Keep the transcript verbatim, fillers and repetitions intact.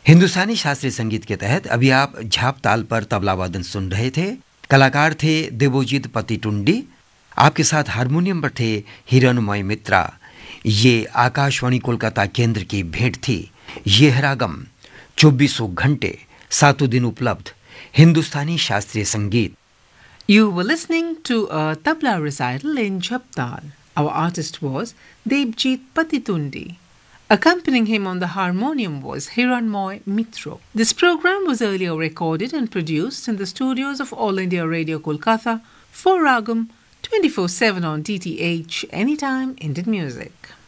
हिंदुस्तानी शास्त्रीय संगीत के तहत अभी आप झाप ताल पर तबला वादन सुन रहे थे। कलाकार थे देवोजीत पतिटुंडी। आपके साथ हारमोनियम पर थे हिरणमय मित्रा। ये आकाशवाणी कोलकाता केंद्र की भेंट थी। ये है रागम, चौबीसों घंटे सातों दिन उपलब्ध हिंदुस्तानी शास्त्रीय संगीत। You were listening to a tabla recital in Jhaptal. Our artist was Devjit Patitundi. Accompanying him on the harmonium was Hiranmoy Mitro. This program was earlier recorded and produced in the studios of All India Radio Kolkata for Ragam twenty-four seven on D T H, Anytime Indian Music.